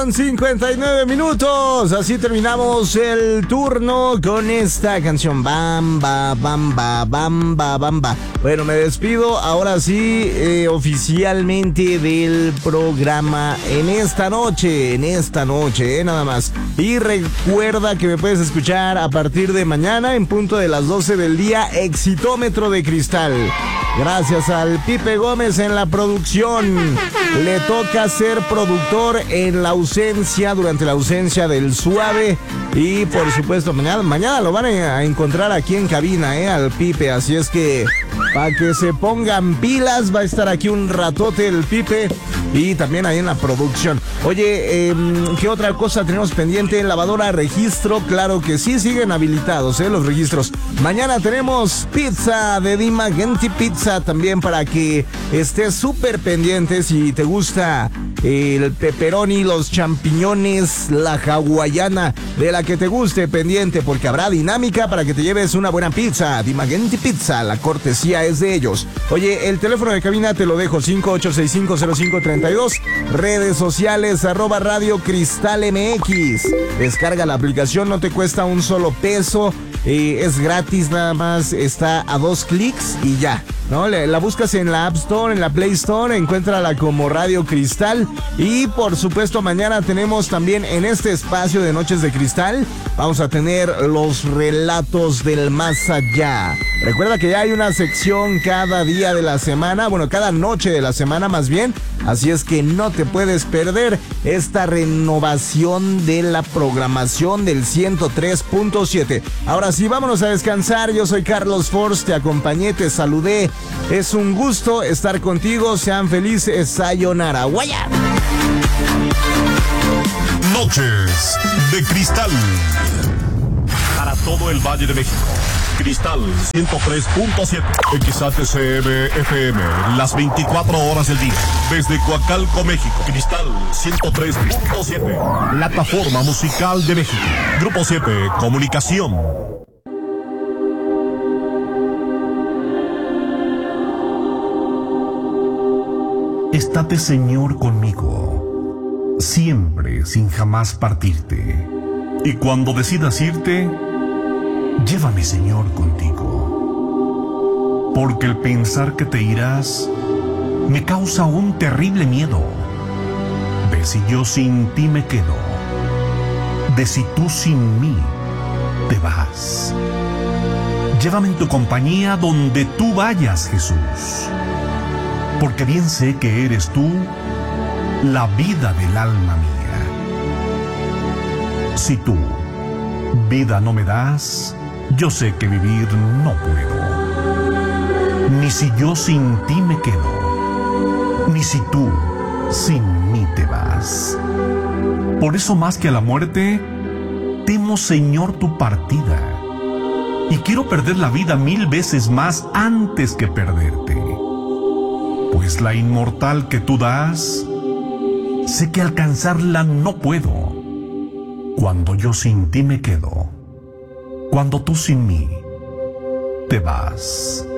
59 minutos, así terminamos el turno con esta canción Bamba, Bamba, Bamba, Bamba. Bueno, me despido ahora sí oficialmente del programa en esta noche, nada más. Y recuerda que me puedes escuchar a partir de mañana en punto de las 12 del día, Exitómetro de Cristal. Gracias al Pipe Gómez en la producción. Le toca ser productor en la durante la ausencia del Suave. Y por supuesto, mañana lo van a encontrar aquí en cabina, al Pipe. Así es que, para que se pongan pilas, va a estar aquí un ratote el Pipe. Y también ahí en la producción. Oye, ¿qué otra cosa tenemos pendiente? Lavadora, registro, claro que sí, siguen habilitados, los registros. Mañana tenemos pizza de Dimagenti Pizza también para que estés súper pendiente si te gusta el pepperoni, los champiñones, la hawaiana, de la que te guste, pendiente, porque habrá dinámica para que te lleves una buena pizza. Dimagenti Pizza, la cortesía es de ellos. Oye, el teléfono de cabina te lo dejo, 58650532. Redes sociales, @Radio Cristal MX. Descarga la aplicación, no te cuesta un solo peso. Es gratis, nada más está a 2 clics y ya, ¿no? La buscas en la App Store, en la Play Store, encuéntrala como Radio Cristal. Y por supuesto mañana tenemos también en este espacio de Noches de Cristal, vamos a tener los relatos del más allá. Recuerda que ya hay una sección cada día de la semana, bueno, cada noche de la semana más bien, así es que no te puedes perder esta renovación de la programación del 103.7. Ahora sí, vámonos a descansar. Yo soy Carlos Force, te acompañé, te saludé. Es un gusto estar contigo. Sean felices. Sayonara. Guaya. Noches de Cristal. Para todo el Valle de México. Cristal 103.7. XHCM FM. Las 24 horas del día. Desde Coacalco, México. Cristal 103.7. Plataforma Musical de México. Grupo 7. Comunicación. Estate, Señor, conmigo, siempre, sin jamás partirte. Y cuando decidas irte, llévame, Señor, contigo. Porque el pensar que te irás me causa un terrible miedo. De si yo sin ti me quedo, de si tú sin mí te vas. Llévame en tu compañía donde tú vayas, Jesús. Porque bien sé que eres tú la vida del alma mía. Si tú vida no me das, yo sé que vivir no puedo. Ni si yo sin ti me quedo, ni si tú sin mí te vas. Por eso más que a la muerte, temo, Señor, tu partida. Y quiero perder la vida 1000 veces más antes que perderte. Pues la inmortal que tú das, sé que alcanzarla no puedo. Cuando yo sin ti me quedo, cuando tú sin mí te vas.